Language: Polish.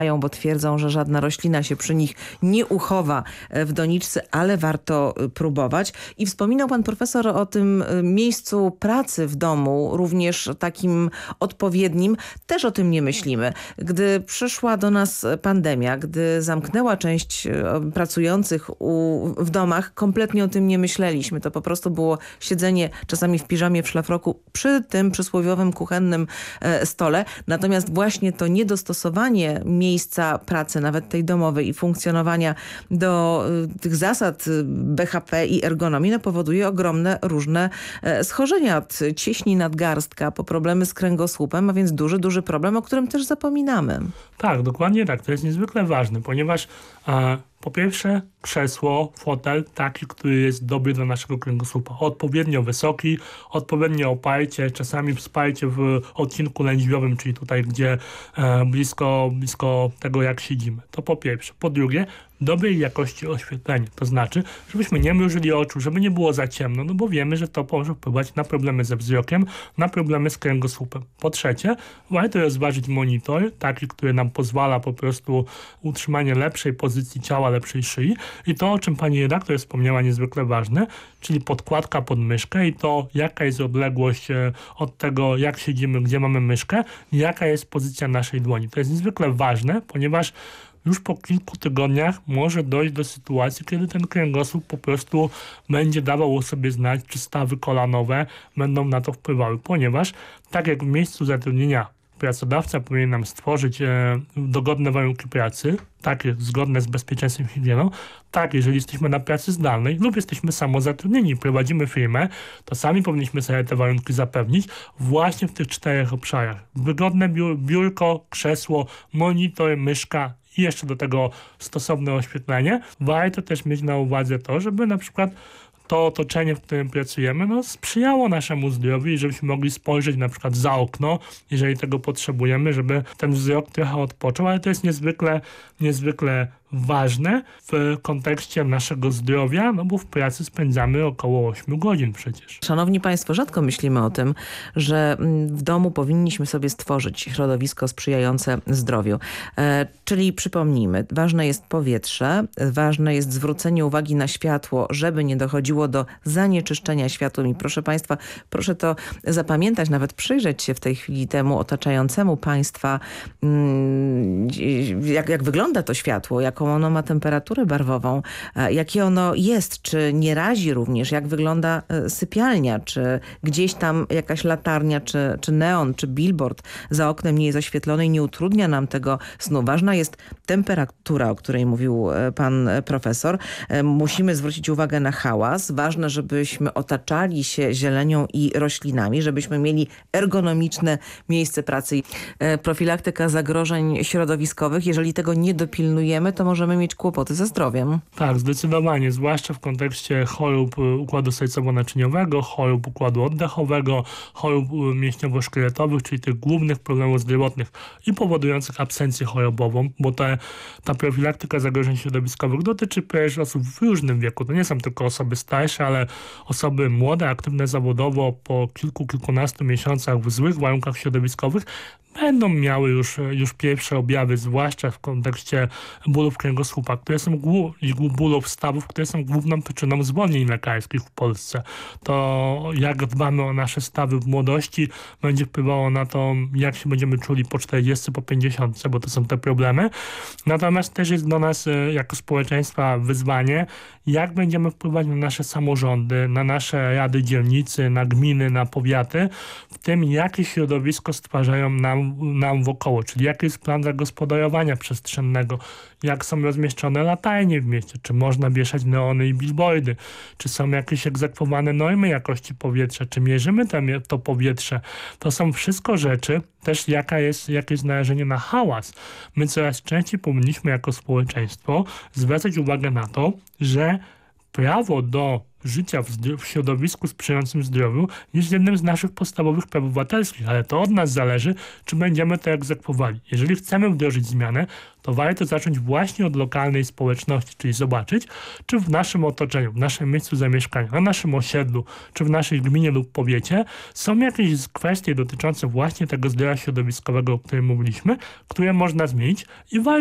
bo twierdzą, że żadna roślina się przy nich nie uchowa w doniczce, ale warto próbować. I wspominał pan profesor o tym miejscu pracy w domu, również takim odpowiednim. Też o tym nie myślimy. Gdy przyszła do nas pandemia, gdy zamknęła część pracujących w domach, kompletnie o tym nie myśleliśmy. To po prostu było siedzenie czasami w piżamie, w szlafroku przy tym przysłowiowym kuchennym stole. Natomiast właśnie to niedostosowanie miejsca pracy, nawet tej domowej i funkcjonowania do tych zasad BHP i ergonomii powoduje ogromne różne schorzenia, od cieśni nadgarstka po problemy z kręgosłupem, a więc duży problem, o którym też zapominamy. Tak, dokładnie tak. To jest niezwykle ważne, ponieważ po pierwsze krzesło, fotel taki, który jest dobry dla naszego kręgosłupa. Odpowiednio wysoki, odpowiednie oparcie, czasami wsparcie w odcinku lędźwiowym, czyli tutaj, gdzie blisko tego, jak siedzimy. To po pierwsze. Po drugie, dobrej jakości oświetlenie. To znaczy, żebyśmy nie mrużyli oczu, żeby nie było za ciemno, no bo wiemy, że to może wpływać na problemy ze wzrokiem, na problemy z kręgosłupem. Po trzecie, warto rozważyć monitor, taki, który nam pozwala po prostu utrzymanie lepszej pozycji ciała, lepszej szyi. I to, o czym pani redaktor wspomniała, niezwykle ważne, czyli podkładka pod myszkę i to, jaka jest odległość od tego, jak siedzimy, gdzie mamy myszkę, jaka jest pozycja naszej dłoni. To jest niezwykle ważne, ponieważ już po kilku tygodniach może dojść do sytuacji, kiedy ten kręgosłup po prostu będzie dawał o sobie znać, czy stawy kolanowe będą na to wpływały, ponieważ tak jak w miejscu zatrudnienia pracodawca powinien nam stworzyć dogodne warunki pracy, takie zgodne z bezpieczeństwem i higieną, tak jeżeli jesteśmy na pracy zdalnej lub jesteśmy samozatrudnieni, prowadzimy firmę, to sami powinniśmy sobie te warunki zapewnić właśnie w tych 4 obszarach. Wygodne biurko, krzesło, monitor, myszka i jeszcze do tego stosowne oświetlenie. Warto też mieć na uwadze to, żeby na przykład to otoczenie, w którym pracujemy, sprzyjało naszemu zdrowiu i żebyśmy mogli spojrzeć na przykład za okno, jeżeli tego potrzebujemy, żeby ten wzrok trochę odpoczął, ale to jest niezwykle ważne w kontekście naszego zdrowia, bo w pracy spędzamy około 8 godzin przecież. Szanowni Państwo, rzadko myślimy o tym, że w domu powinniśmy sobie stworzyć środowisko sprzyjające zdrowiu. Czyli przypomnijmy, ważne jest powietrze, ważne jest zwrócenie uwagi na światło, żeby nie dochodziło do zanieczyszczenia światłem. I proszę Państwa, proszę to zapamiętać, nawet przyjrzeć się w tej chwili temu otaczającemu Państwa, jak wygląda to światło, jaką ono ma temperaturę barwową, jakie ono jest, czy nie razi również, jak wygląda sypialnia, czy gdzieś tam jakaś latarnia, czy neon, czy billboard za oknem nie jest oświetlony i nie utrudnia nam tego snu. Ważna jest temperatura, o której mówił pan profesor. Musimy zwrócić uwagę na hałas. Ważne, żebyśmy otaczali się zielenią i roślinami, żebyśmy mieli ergonomiczne miejsce pracy. Profilaktyka zagrożeń środowiskowych, jeżeli tego nie dopilnujemy, to możemy mieć kłopoty ze zdrowiem. Tak, zdecydowanie, zwłaszcza w kontekście chorób układu sercowo-naczyniowego, chorób układu oddechowego, chorób mięśniowo-szkieletowych, czyli tych głównych problemów zdrowotnych i powodujących absencję chorobową, bo ta profilaktyka zagrożeń środowiskowych dotyczy przecież osób w różnym wieku. To nie są tylko osoby starsze, ale osoby młode, aktywne zawodowo po kilkunastu miesiącach w złych warunkach środowiskowych będą miały już pierwsze objawy, zwłaszcza w kontekście bólów kręgosłupa, i bólów stawów, które są główną przyczyną zwolnień lekarskich w Polsce. To jak dbamy o nasze stawy w młodości, będzie wpływało na to, jak się będziemy czuli po 40, po 50, bo to są te problemy. Natomiast też jest do nas jako społeczeństwa wyzwanie, jak będziemy wpływać na nasze samorządy, na nasze rady dzielnicy, na gminy, na powiaty, w tym jakie środowisko stwarzają nam wokoło, czyli jaki jest plan zagospodarowania przestrzennego, jak są rozmieszczone latarnie w mieście, czy można wieszać neony i billboardy, czy są jakieś egzekwowane normy jakości powietrza, czy mierzymy to powietrze. To są wszystko rzeczy, też jakie jest narażenie na hałas. My coraz częściej powinniśmy jako społeczeństwo zwracać uwagę na to, że prawo do życia w środowisku sprzyjającym zdrowiu jest jednym z naszych podstawowych praw obywatelskich, ale to od nas zależy, czy będziemy to egzekwowali. Jeżeli chcemy wdrożyć zmianę, to warto zacząć właśnie od lokalnej społeczności, czyli zobaczyć, czy w naszym otoczeniu, w naszym miejscu zamieszkania, na naszym osiedlu, czy w naszej gminie lub powiecie są jakieś kwestie dotyczące właśnie tego zdrowia środowiskowego, o którym mówiliśmy, które można zmienić i warto